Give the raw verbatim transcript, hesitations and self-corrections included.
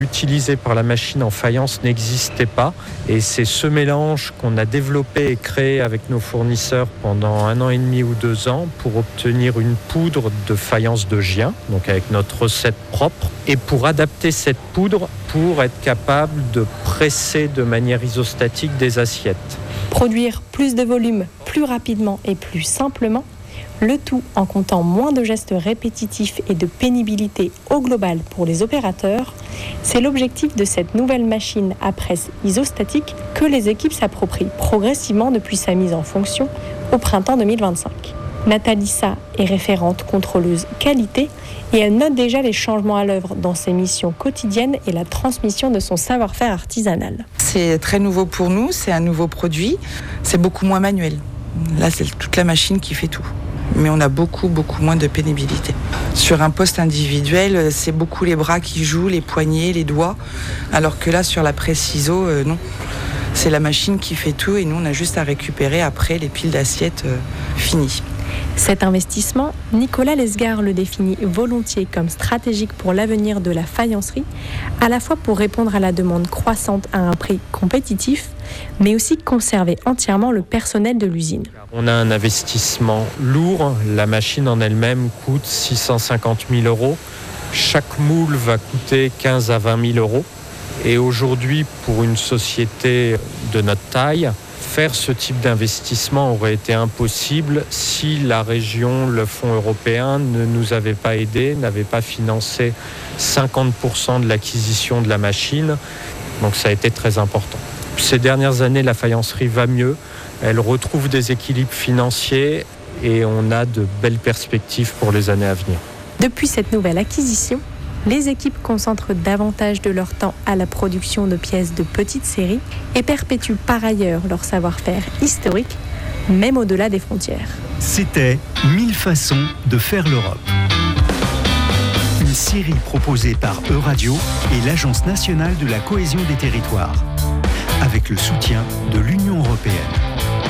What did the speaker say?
utilisé par la machine en faïence n'existait pas et c'est ce mélange qu'on a développé et créé avec nos fournisseurs pendant un an et demi ou deux ans pour obtenir une poudre de faïence de Gien, donc avec notre recette propre, et pour adapter cette poudre pour être capable de presser de manière isostatique des assiettes. Produire plus de volume, plus rapidement et plus simplement, le tout en comptant moins de gestes répétitifs et de pénibilité au global pour les opérateurs, c'est l'objectif de cette nouvelle machine à presse isostatique que les équipes s'approprient progressivement depuis sa mise en fonction au printemps deux mille vingt-cinq. Nathalie Sa est référente contrôleuse qualité et elle note déjà les changements à l'œuvre dans ses missions quotidiennes et la transmission de son savoir-faire artisanal. C'est très nouveau pour nous, c'est un nouveau produit, c'est beaucoup moins manuel. Là, c'est toute la machine qui fait tout. Mais on a beaucoup, beaucoup moins de pénibilité. Sur un poste individuel, c'est beaucoup les bras qui jouent, les poignets, les doigts, alors que là, sur la presse ISO, euh, non. C'est la machine qui fait tout et nous, on a juste à récupérer après les piles d'assiettes euh, finies. Cet investissement, Nicolas Lesgard le définit volontiers comme stratégique pour l'avenir de la faïencerie, à la fois pour répondre à la demande croissante à un prix compétitif, mais aussi conserver entièrement le personnel de l'usine. On a un investissement lourd, la machine en elle-même coûte six cent cinquante mille euros, chaque moule va coûter quinze à vingt mille euros, et aujourd'hui, pour une société de notre taille, faire ce type d'investissement aurait été impossible si la région, le fonds européen ne nous avait pas aidés, n'avait pas financé cinquante pour cent de l'acquisition de la machine. Donc ça a été très important. Ces dernières années, la faïencerie va mieux. Elle retrouve des équilibres financiers et on a de belles perspectives pour les années à venir. Depuis cette nouvelle acquisition, les équipes concentrent davantage de leur temps à la production de pièces de petite série et perpétuent par ailleurs leur savoir-faire historique, même au-delà des frontières. C'était mille façons de faire l'Europe. Une série proposée par Euradio et l'Agence nationale de la cohésion des territoires, avec le soutien de l'Union européenne.